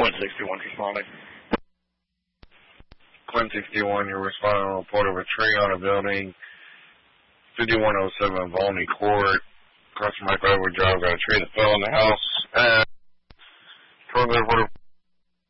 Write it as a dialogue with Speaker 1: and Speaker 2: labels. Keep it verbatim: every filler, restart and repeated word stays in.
Speaker 1: Quinn sixty-one responding.
Speaker 2: Quinn sixty-one, you're responding on a report of a tree on a building, fifty-one oh seven Volney Court. Across from Michael Edward Drive, got a tree that fell in the house. And toward the